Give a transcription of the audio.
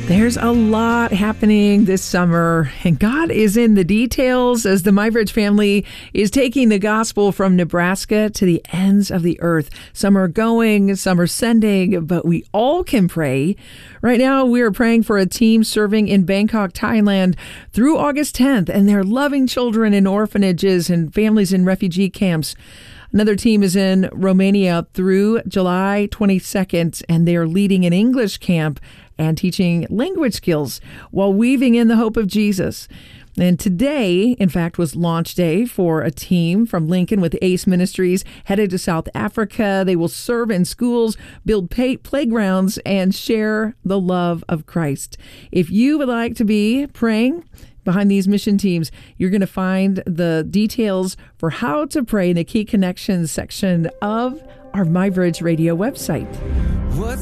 There's a lot happening this summer, and God is in the details as the MyBridge family is taking the gospel from Nebraska to the ends of the earth. Some are going, some are sending, but we all can pray. Right now, we are praying for a team serving in Bangkok, Thailand through August 10th, and they're loving children in orphanages and families in refugee camps. Another team is in Romania through July 22nd, and they are leading an English camp and teaching language skills while weaving in the hope of Jesus. And today, in fact, was launch day for a team from Lincoln with ACE Ministries headed to South Africa. They will serve in schools, build playgrounds, and share the love of Christ. If you would like to be praying behind these mission teams, you're going to find the details for how to pray in the Key Connections section of our MyBridge Radio website.